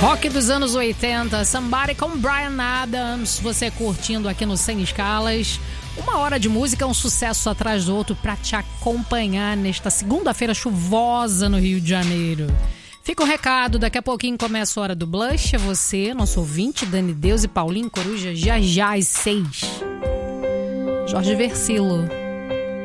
Rock dos anos 80, Somebody com Bryan Adams, você curtindo aqui no Sem Escalas. Uma hora de música, um sucesso atrás do outro para te acompanhar nesta segunda-feira chuvosa no Rio de Janeiro. Fica o recado, daqui a pouquinho começa a hora do Blush. É você, nosso ouvinte, Dani Deus e Paulinho Coruja, já às 6. Jorge Versilo.